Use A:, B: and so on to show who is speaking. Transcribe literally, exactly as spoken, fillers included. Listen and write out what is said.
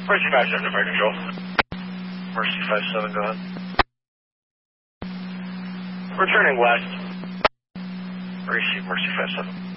A: Mercy five seven, fire control.
B: Mercy five seven, go ahead.
A: Returning west.
B: Receive Mercy five seven.